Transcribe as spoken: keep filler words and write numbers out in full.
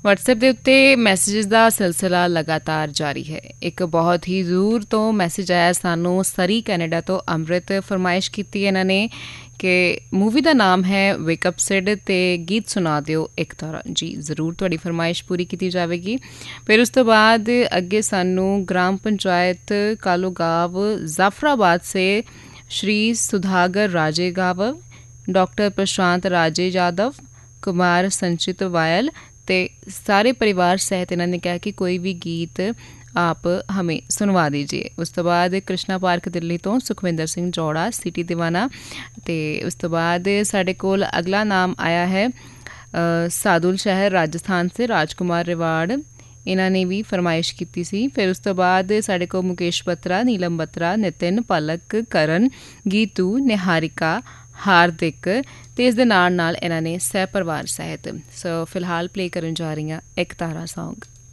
WhatsApp ਦੇ ਉੱਤੇ messages ਦਾ ਸਿਲਸਿਲਾ ਲਗਾਤਾਰ ਜਾਰੀ ਹੈ। ਇੱਕ ਬਹੁਤ ਹੀ ਦੂਰ ਤੋਂ ਮੈਸੇਜ ਆਇਆ ਸਾਨੂੰ, ਸਰੀ ਕੈਨੇਡਾ ਤੋਂ ਅੰਮ੍ਰਿਤ ਫਰਮਾਇਸ਼ ਕੀਤੀ ਇਹਨਾਂ ਨੇ ਕਿ ਮੂਵੀ ਦਾ ਨਾਮ ਹੈ ਵੇਕਅਪ ਸਿਡ ਅਤੇ ਗੀਤ ਸੁਣਾ ਦਿਓ ਇੱਕ ਤਾਰਾ। ਜੀ ਜ਼ਰੂਰ ਤੁਹਾਡੀ ਫਰਮਾਇਸ਼ ਪੂਰੀ ਕੀਤੀ ਜਾਵੇਗੀ। ਫਿਰ ਉਸ ਤੋਂ ਬਾਅਦ ਅੱਗੇ ਸਾਨੂੰ ਗ੍ਰਾਮ ਪੰਚਾਇਤ ਕਾਲੋਗਾਵ ਜ਼ਾਫਰਾਬਾਦ ਸੇ श्री सुधागर राजे गावव, डॉक्टर प्रशांत राजे यादव, कुमार संचित वायल ते सारे परिवार सहित इन्होंने कहा कि कोई भी गीत आप हमें सुनवा दीजिए। उस तो बाद कृष्णा पार्क दिल्ली तो सुखविंदर सिंह जौड़ा सिटी दीवाना। तो उस तो बाद साढ़े कोल अगला नाम आया है सादुल शहर राजस्थान से राजकुमार रिवाड़, इन्हों ने भी फरमाइश की सी। फिर उस तो बाद साढ़े को मुकेश बत्रा, नीलम बत्रा, नितिन, पलक, करण, गीतू, निहारिका, हार्दिक ते इस दे नाल नाल इन्हों ने सह परिवार सहित। सो फिलहाल प्ले करन जा रही हैं एक तारा सॉन्ग।